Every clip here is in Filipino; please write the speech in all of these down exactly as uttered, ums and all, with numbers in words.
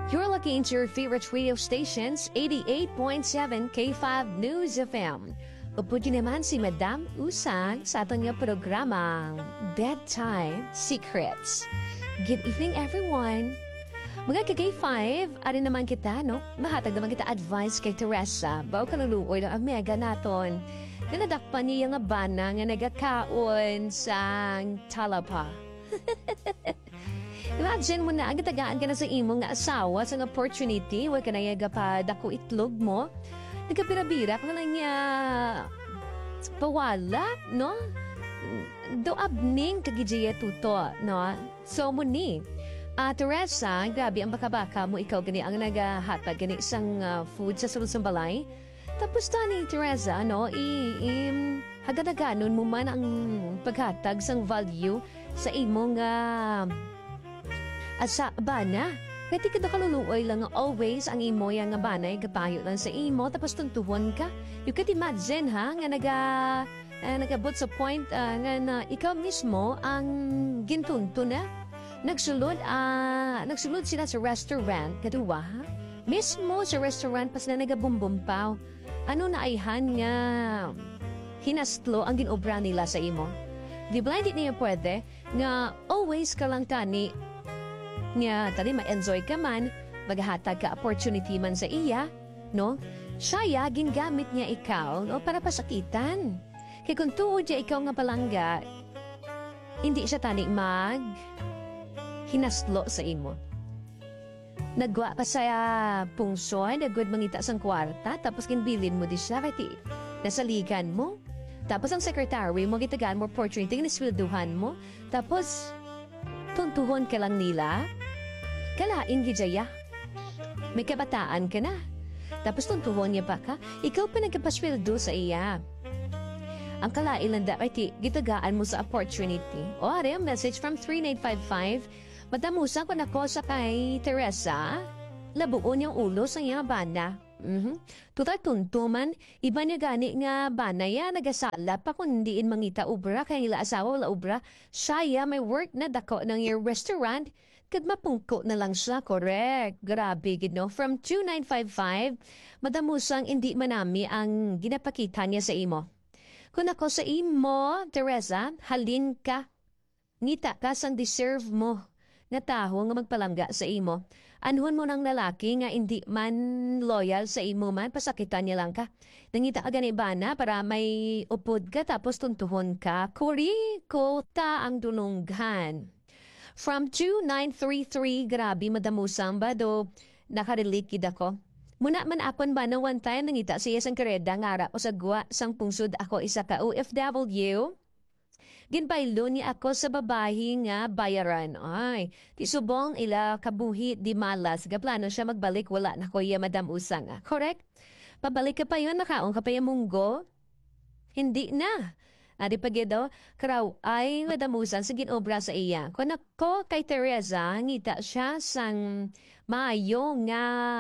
You're looking into your favorite radio stations, eighty-eight point seven K five News F M. Uputi naman si Madam Usang sa ating programang Bedtime Secrets. Good evening, everyone. Mga ka-K five, ari naman kita, no? Mahatag naman kita advice kay Teresa. Bao ka naluoy ng amega naton. Ganadakpan niya nga bana nga nagakaon sa talapa. Imagine mo na, agad-agaan ka na sa imo nga asawa sa opportunity, huwag ka na yaga pa dako itlog mo. Nagkapira-bira ka na niya pawala, no? Do abning kagijaya tuto, no? So mo ni, uh, Teresa, grabe ang baka-baka mo, ikaw gani ang nagahatag gani isang uh, food sa sulod ng balay. Tapos tani, Teresa, no? I, i hagad-aganon mo man ang paghatag sang value sa imong uh, asa bana. Kaya ti kada kaluluoy lang nga always ang imo yang nga banay kapayo lang sa imo tapos tuntuhon ka. You can imagine ha nga naga uh, nagabot sa point uh, nga na ikaw mismo ang gintunto na. Nagsulod uh, nagsulod sila sa restaurant kaduwa ha. Mismo sa restaurant pas na nagabumbumpaw. Ano na ayhan nga hinastlo ang ginobra nila sa imo. Di ba hindi niya pwede nga always ka lang tani nga tani ma-enjoy ka man, maghatag ka opportunity man sa iya, no? Siya gingamit niya ikaw, no? Para pasakitan. Kaya kung tuod niya ikaw nga palangga, hindi siya tani mag hinaslo sa imo. Nagwa pa sa pungsoy, nagwad mangita sang kwarta, tapos kinbilin mo di siya, kaya nasaligan mo. Tapos ang secretary mo, gitagaan mo opportunity, niswilduhan mo. Tapos, tuntuhon ka lang nila. Kalain gijaya. May kabataan ka na. Tapos tuntuhon niya pa ka. Ikaw pa nagkapasweldo sa iya. Ang kalain lang da, kaya gitagaan mo sa opportunity. O, are, message from three nine five five. Matamusa ko na ko sa kay Teresa. Labuon yung ulo sa iya banda. Mm-hmm. Tutal tuntuman, iba niya gani nga banaya nagasala pa kung hindiin mangita ubra kaya nila asawa wala ubra. Siya may work na dako ng your restaurant kag mapungko na lang siya, correct. Grabe, you know. From two nine five five, madamusang hindi manami ang ginapakita niya sa imo. Kung ako sa imo, Teresa, halin ka. Ngita ka sang deserve mo nga taho nga magpalangga sa imo. Anhon mo ng lalaki nga hindi man loyal sa imo man, pasakitan niya lang ka. Nangita ka gani ba na para may upod ka tapos tuntuhon ka. Kuri ko ta ang dulunggan. From two nine three three, grabe madamusang ba do nakarilikid ako. Muna man akon ba na one time nangita siya sang kareda ngara o sa gwa sang pungsod ako isa ka O F W. Ginbaylo ni ako sa babae nga bayaran. Ay, ti subong ila kabuhi di malas. Gaplano siya magbalik, wala na ko iya Madam Usang. Ah. Correct? Pabalik ka pa yun, nakaon ka pa yung munggo? Hindi na. Adi pagido, karaw ay Madam Usang sa ginobra sa iya. Kung ako kay Teresa, ngita siya sang maayo nga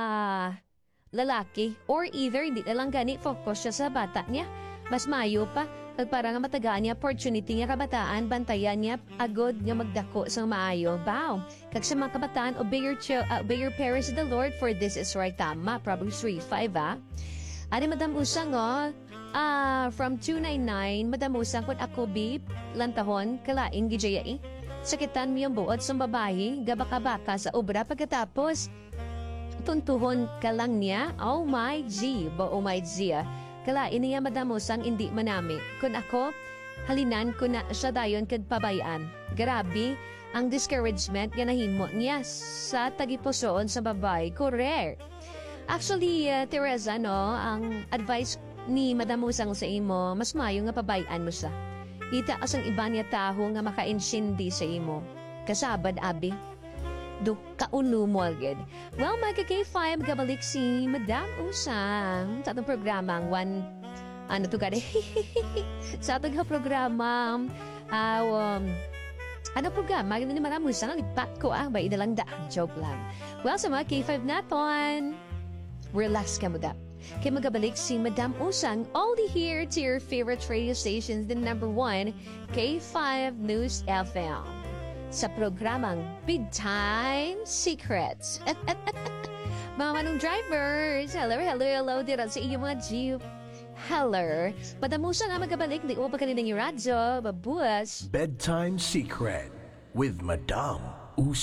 lalaki. Or either, hindi na lang gani, focus siya sa bata niya. Mas maayo pa. Kag para nga matagaan niya opportunity niya kabataan, bantayan niya agod nga magdako sa maayo. Bow. Kag sa mga kabataan, obey your, ch- uh, obey your parents to the Lord, for this is right. Tama. Proverbs three five, ah. Ani Madam Usang, oh. Ah, from two nine nine, Madam Usang, kung ako, babe, lantahon, kalaing gijaya, eh. Sakitan mo yung buod sa babae, gabaka-baka sa obra pagkatapos. Tuntuhon ka lang niya. Oh my G. Ba, oh my G, ah. Kala, iniya madamosang hindi manami. Kung ako, halinan ko na siya dayon kag pabayaan. Grabe, ang discouragement nga nahimo niya sa tagipusoon sa babae. Correct. Actually, uh, Teresa, no, ang advice ni Madamusang sa imo, mas mayo nga pabayaan mo siya. Kita asang iba niya taho nga maka-insindi sa imo. Kasabad, abi. Do kauno mo agad. Well, mga K five, gabalik si Madam Usang sa atong programang one, ano to gani? Sa atong programang, uh, um, ano programa? Maganda ni Madam Usang, ipat ko ah, ba inalang daan, joke lang. Well, sa mga K five naton, relax ka mo da. Kaya magabalik si Madam Usang, all the here to your favorite radio stations, the number one, K five News F M. sa programang Bedtime Secrets. Mga manong drivers, hello, hello, hello, dira sa inyong mga jeep. Hello. Padamusa nga magabalik, di ko pa kaninang yung radyo, babuas. Bedtime Secret with Madame Us.